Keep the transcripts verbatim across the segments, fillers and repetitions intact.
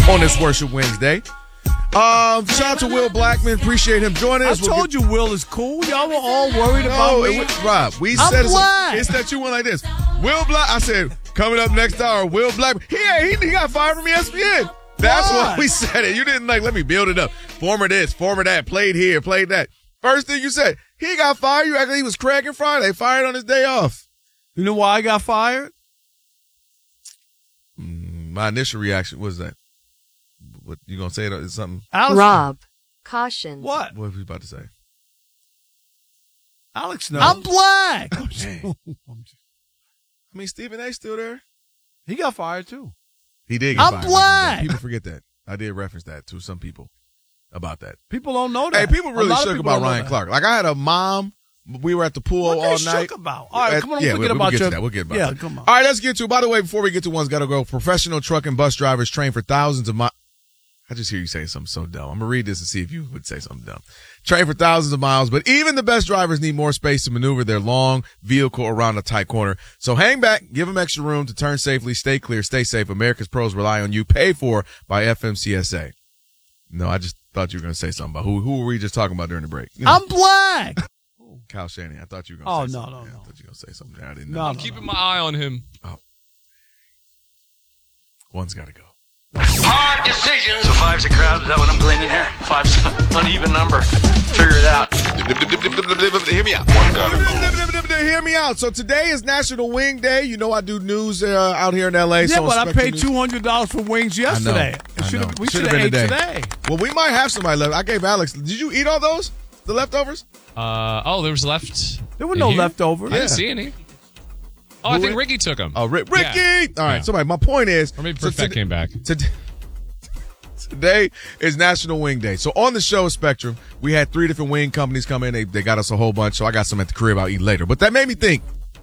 on this Worship Wednesday. Um, shout out to Will Blackman. Appreciate him joining us. I told we'll get... you Will is cool. Y'all were all worried about no, me. It, Rob, we I'm said black. It's, it's that you went like this. Will Black. I said, coming up next hour, Will Blackman. He, he, he got fired from E S P N. That's why we said it. You didn't like, let me build it up. Former this, former that, played here, played that. First thing you said, he got fired. You acted like he was Craig and Friday. Fired on his day off. You know why I got fired? Mm, my initial reaction was that. What you gonna say? Is something? Alex, Rob, caution. What? What was he about to say? Alex, no. I'm black. Oh, I mean, Stephen A. still there. He got fired too. He did get I'm fired. I'm black. People forget that. I did reference that to some people about that. People don't know that. Hey, people really shook about Ryan Clark. Like I had a mom. We were at the pool what all they night. Shook about? All right, at, come on. Yeah, we'll we'll, get we'll about get your, to that. We'll get about yeah, that. come on. All right, let's get to. By the way, before we get to one's got to go. Professional truck and bus drivers train for thousands of miles. I just hear you saying something so dumb. I'm gonna read this and see if you would say something dumb. Train for thousands of miles, but even the best drivers need more space to maneuver their long vehicle around a tight corner. So hang back, give them extra room to turn safely, stay clear, stay safe. America's pros rely on you. Paid for by F M C S A. No, I just thought you were gonna say something about who. Who were we just talking about during the break? You know, I'm black. Kyle Shanahan. I thought you were gonna. Oh say no, something. no, yeah, no. I thought you were gonna say something. I didn't know. No, I'm no, keeping no. my eye on him. Oh, one's got to go. Hard decisions. So five's a crowd. Is that what I'm gleaning here? Five's an uneven number. Figure it out. Hear me out. Hear me out. So today is National Wing Day. You know I do news uh, out here in L A. Yeah, so but I Spectrum paid News. two hundred dollars for wings yesterday. I know. I know. We should Should've have been ate today. today. Well, we might have somebody left. I gave Alex. Did you eat all those? The leftovers? Uh, oh, there was left. There were no here? leftovers. I Yeah. didn't see any. Oh, Who I think it? Ricky took them. Oh, Rick, Ricky! Yeah. All right, Yeah. so my, my point is. Or maybe so Perfect today- came back. Today, today is National Wing Day. So on the show Spectrum, we had three different wing companies come in. They, they got us a whole bunch, so I got some at the crib I'll eat later. But that made me think.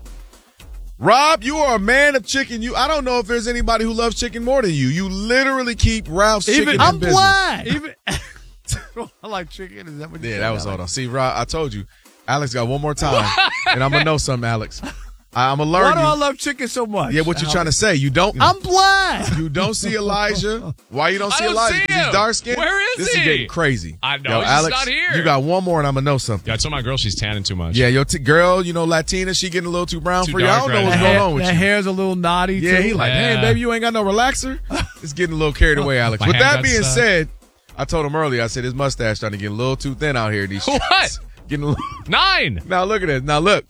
Rob, you are a man of chicken. You, I don't know if there's anybody who loves chicken more than you. You literally keep Ralph's Even chicken I'm in business. black. Even I like chicken. Is that what you Yeah, said? that was I all. like- Though. See, Rob, I told you. Alex got one more time, and I'm gonna know something, Alex. I, I'm gonna learn. Why do you. I love chicken so much? Yeah, what you trying to say? You don't. I'm black. You don't see Elijah. Why you don't I see don't Elijah? see 'Cause he's him. dark skinned. Where is this he? is getting crazy. I know, Yo, he's just Alex, not here. you got one more, and I'm gonna know something. Yeah, I told my girl she's tanning too much. Yeah, your t- girl, you know, Latina, she getting a little too brown Too for you. I dark don't know right what's now. going hair, on with that you. hair's a little naughty. Yeah, too. he like, Yeah. hey, baby, you ain't got no relaxer. It's getting a little carried away, Alex. My With hand that got being stuck. said, I told him earlier, I said his mustache starting to get a little too thin out here. These What? streets. Getting a little. Nine. Now look at this. Now look.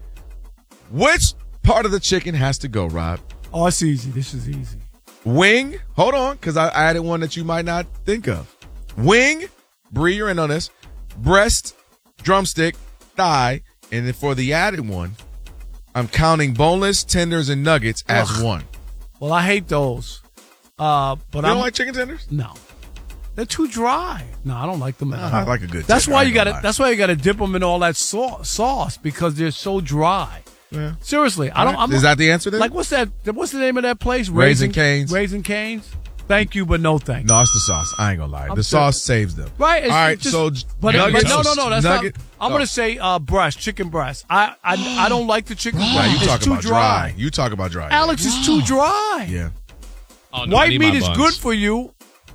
Which part of the chicken has to go, Rob? Oh, it's easy. This is easy. Wing. Hold on, because I added one that you might not think of. Wing. Bree, you're in on this. Breast, drumstick, thigh, and then for the added one, I'm counting boneless, tenders, and nuggets as Ugh. one. Well, I hate those. Uh, but You I'm don't like chicken tenders? no. They're too dry. No, I don't like them at all. I like a good. That's tender, why I you ain't got gonna to. lie. That's why you got to dip them in all that sau- sauce because they're so dry. Yeah. Seriously, I don't. I'm, Is that the answer then? like what's that? What's the name of that place? Raising Cane's. Raising Cane's. Thank you, but no thank you. No, it's the sauce. I ain't gonna lie. I'm the sorry. sauce saves them. Right. It's All right. just- so But, nuggets. but no, no, no. That's nugget. not. I'm Oh. gonna say uh, breast, chicken breast. I, I, I don't like the chicken Nah, breast. you It's talk too about dry. You talk about dry. Alex is too dry. Yeah. Oh, no, I White need meat my is buns. good for you.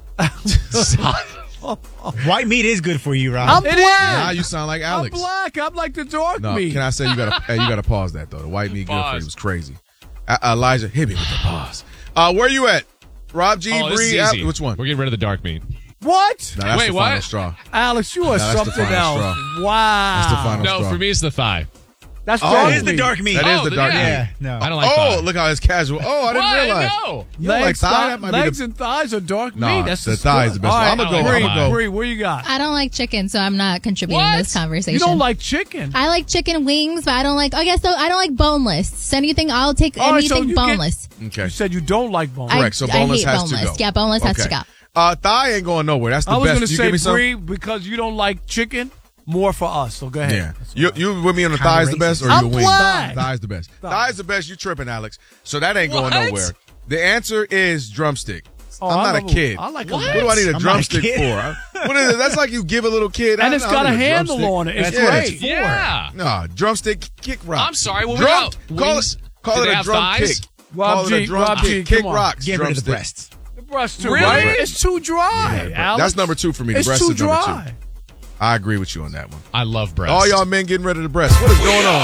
White meat is good for you, Rob. I'm Now black. you sound like Alex. I'm black. I'm like the dark No, meat. can I say you gotta hey, you gotta pause that though. The white meat good for you Pause. was crazy. Uh, Elijah, hit me with the pause. Uh, where you at? Rob G, Oh, this is Bree, Al- easy. which one? We're getting rid of the dark meat. What? No, that's Wait, the what? final straw. Alex, you are that's the something final else. straw. Wow. That's the final No, straw. for me it's the thigh. That's Oh, dark It is the meat. dark meat. That is Oh, the the- dark yeah. meat. Yeah, no. I don't like Oh, thigh. look how it's casual. Oh, I didn't What? realize. No. You don't like Legs, thigh? thigh- That might be legs the- and thighs are dark Nah, meat. That's the the thigh is the best. All right, I'ma go- Bree, I'ma go. Bree, what you got? I don't like chicken, so I'm not contributing What? to this conversation. You don't like chicken. I like chicken wings, but I don't like. I guess so. I don't like boneless. So anything, I'll take All right, so anything you get- boneless. Okay. You said you don't like bone. I- Correct. So I boneless hate has boneless. to go. Yeah, boneless has to Okay. go. Uh, thigh ain't going nowhere. That's the I was best. going to You give me say some? Bree because you don't like chicken. More for us. So go ahead. Yeah. That's You all right. you with me on the Kinda thighs the racist. best or I'm you wing? black. Thighs the best. Thigh. Thighs the best. You tripping, Alex. So that ain't going What? nowhere. The answer is drumstick. Oh, I'm I not a love kid. I like a What do I need a I'm not a drumstick kid. for? What is it? That's like you give a little kid. And I- it's I got need a handle drumstick. on it. It's Yeah, great. it's- Yeah. No, drumstick kick rock. I'm sorry, what drum, we got? Call Wings? it, call Do it they a have drum thighs? kick. Rob Call G, it a drum Rob kick. G, Kick come on. rocks. Get rid of the drumstick. breasts. breast too, Really? right? It's too dry. Yeah, Alex. that's number two for me. The It's breast too is number dry. two. I agree with you on that one. I love breast. All y'all men getting rid of the breast. What is going on?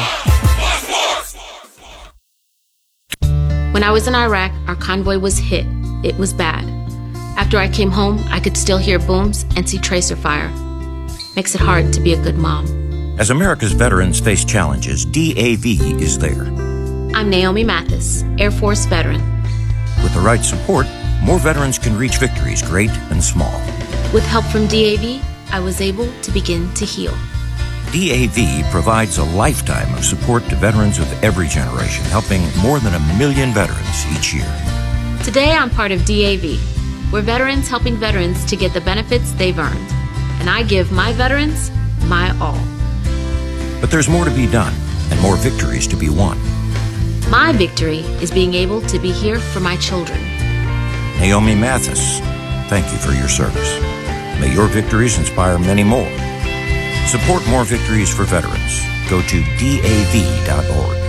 When I was in Iraq, our convoy was hit. It was bad. After I came home, I could still hear booms and see tracer fire. Makes it hard to be a good mom. As America's veterans face challenges, D A V is there. I'm Naomi Mathis, Air Force veteran. With the right support, more veterans can reach victories, great and small. With help from D A V, I was able to begin to heal. D A V provides a lifetime of support to veterans of every generation, helping more than a million veterans each year. Today, I'm part of D A V. We're veterans helping veterans to get the benefits they've earned. And I give my veterans my all. But there's more to be done and more victories to be won. My victory is being able to be here for my children. Naomi Mathis, thank you for your service. May your victories inspire many more. Support more victories for veterans. Go to D A V dot org.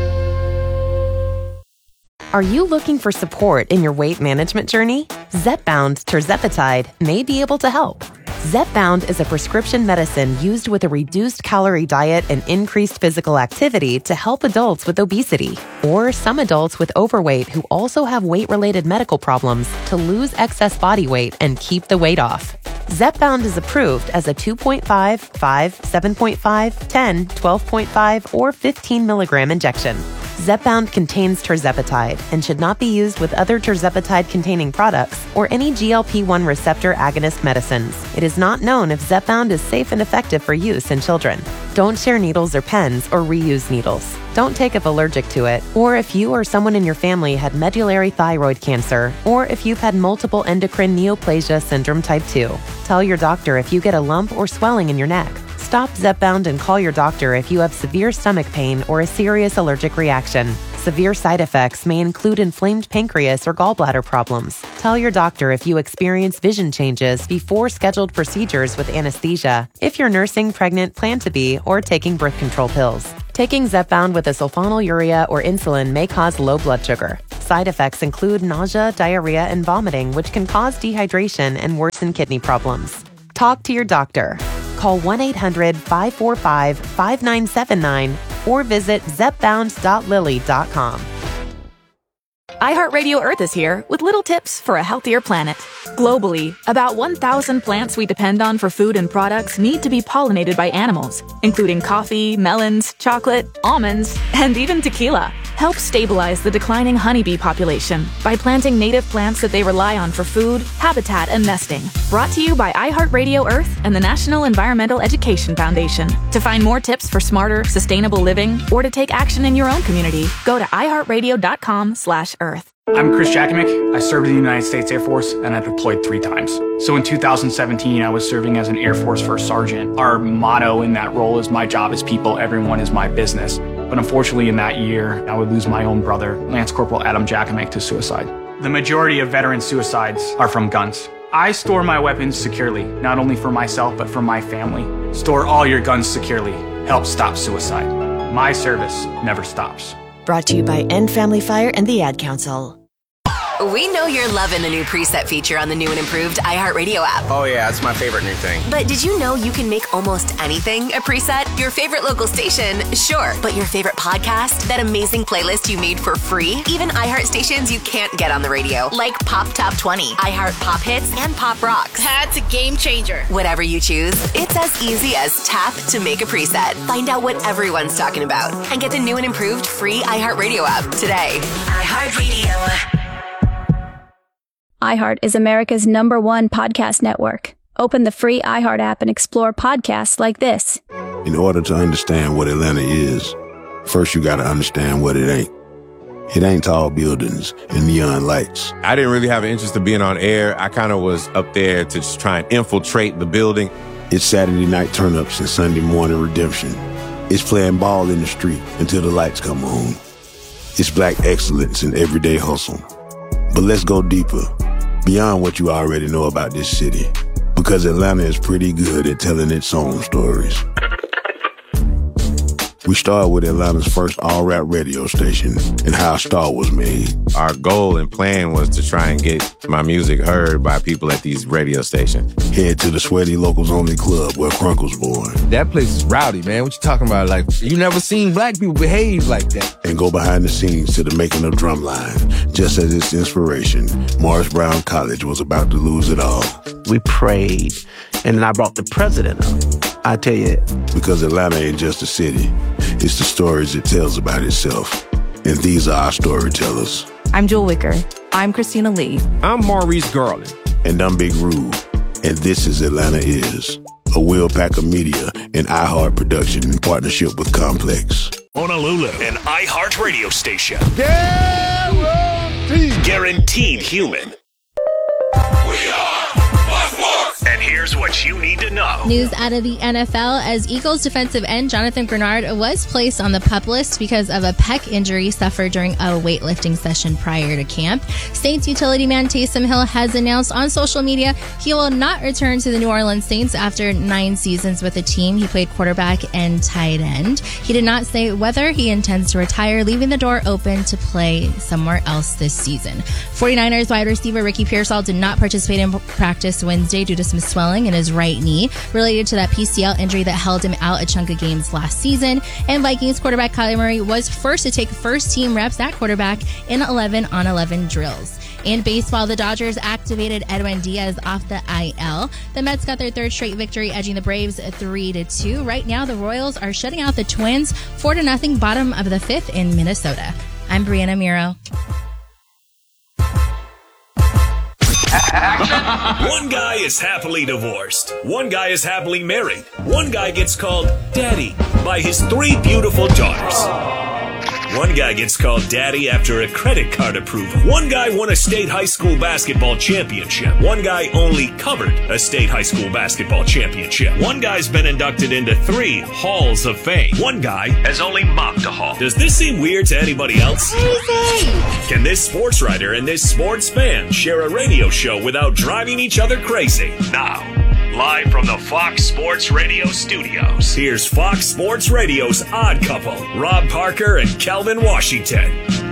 Are you looking for support in your weight management journey? Zepbound tirzepatide may be able to help. Zepbound is a prescription medicine used with a reduced calorie diet and increased physical activity to help adults with obesity or some adults with overweight who also have weight-related medical problems to lose excess body weight and keep the weight off. Zepbound is approved as a two point five, five, seven point five, ten, twelve point five, or fifteen milligram injection. Zepbound contains tirzepatide and should not be used with other tirzepatide-containing products or any G L P one receptor agonist medicines. It is not known if Zepbound is safe and effective for use in children. Don't share needles or pens or reuse needles. Don't take if allergic to it, or if you or someone in your family had medullary thyroid cancer, or if you've had multiple endocrine neoplasia syndrome type two. Tell your doctor if you get a lump or swelling in your neck. Stop Zepbound and call your doctor if you have severe stomach pain or a serious allergic reaction. Severe side effects may include inflamed pancreas or gallbladder problems. Tell your doctor if you experience vision changes before scheduled procedures with anesthesia, if you're nursing, pregnant, plan to be, or taking birth control pills. Taking Zepbound with a sulfonylurea or insulin may cause low blood sugar. Side effects include nausea, diarrhea, and vomiting, which can cause dehydration and worsen kidney problems. Talk to your doctor. Call one eight hundred, five four five, five nine seven nine or visit zepbound dot lilly dot com. iHeartRadio Earth is here with little tips for a healthier planet. Globally, about one thousand plants we depend on for food and products need to be pollinated by animals, including coffee, melons, chocolate, almonds, and even tequila. Help stabilize the declining honeybee population by planting native plants that they rely on for food, habitat, and nesting. Brought to you by iHeartRadio Earth and the National Environmental Education Foundation. To find more tips for smarter, sustainable living, or to take action in your own community, go to iHeartRadio.com slash Earth. I'm Chris Jakimick. I served in the United States Air Force and I deployed three times. So in two thousand seventeen, I was serving as an Air Force First Sergeant. Our motto in that role is my job is people, everyone is my business. But unfortunately in that year, I would lose my own brother, Lance Corporal Adam Jakimick, to suicide. The majority of veteran suicides are from guns. I store my weapons securely, not only for myself, but for my family. Store all your guns securely. Help stop suicide. My service never stops. Brought to you by End Family Fire and the Ad Council. We know you're loving the new preset feature on the new and improved iHeartRadio app. Oh yeah, it's my favorite new thing. But did you know you can make almost anything a preset? Your favorite local station, sure. But your favorite podcast? That amazing playlist you made for free? Even iHeart stations you can't get on the radio, like Pop Top twenty, iHeart Pop Hits, and Pop Rocks. That's a game changer. Whatever you choose, it's as easy as tap to make a preset. Find out what everyone's talking about and get the new and improved free iHeartRadio app today. iHeartRadio. iHeart is America's number one podcast network. Open the free iHeart app and explore podcasts like this. In order to understand what Atlanta is, first you gotta understand what it ain't. It ain't tall buildings and neon lights. I didn't really have an interest in being on air. I kind of was up there to just try and infiltrate the building. It's Saturday night turn-ups and Sunday morning redemption. It's playing ball in the street until the lights come on. It's black excellence in everyday hustle. But let's go deeper, beyond what you already know about this city, because Atlanta is pretty good at telling its own stories. We started with Atlanta's first all-rap radio station and how a star was made. Our goal and plan was to try and get my music heard by people at these radio stations. Head to the Sweaty Locals Only Club where Crunk was born. That place is rowdy, man. What you talking about? Like, you never seen black people behave like that. And go behind the scenes to the making of Drumline. Just as its inspiration, Morris Brown College was about to lose it all. We prayed, and then I brought the president up. I tell you. Because Atlanta ain't just a city. It's the stories it tells about itself. And these are our storytellers. I'm Jewel Wicker. I'm Christina Lee. I'm Maurice Garland. And I'm Big Rube. And this is Atlanta Is, a Will Packer Media and iHeart production in partnership with Complex. Honolulu, an iHeart radio station. Guaranteed. Guaranteed human. And here's what you need to know. News out of the N F L as Eagles defensive end Jonathan Grenard was placed on the PUP list because of a pec injury suffered during a weightlifting session prior to camp. Saints utility man Taysom Hill has announced on social media he will not return to the New Orleans Saints after nine seasons with the team. He played quarterback and tight end. He did not say whether he intends to retire, leaving the door open to play somewhere else this season. 49ers wide receiver Ricky Pearsall did not participate in practice Wednesday due to some swelling in his right knee related to that P C L injury that held him out a chunk of games last season. And Vikings quarterback Kyler Murray was first to take first team reps at quarterback in eleven on eleven drills. In baseball, the Dodgers activated Edwin Diaz off the I L. The Mets got their third straight victory, edging the Braves three to two. Right now, the Royals are shutting out the Twins four to nothing, bottom of the fifth in Minnesota. I'm Brianna Miro. One guy is happily divorced. One guy is happily married. One guy gets called daddy by his three beautiful daughters. One guy gets called daddy after a credit card approval. One guy won a state high school basketball championship. One guy only covered a state high school basketball championship. One guy's been inducted into three halls of fame. One guy has only mopped a hall. Does this seem weird to anybody else? Crazy! Can this sports writer and this sports fan share a radio show without driving each other crazy? Now, live from the Fox Sports Radio studios, here's Fox Sports Radio's Odd Couple, Rob Parker and Calvin Washington.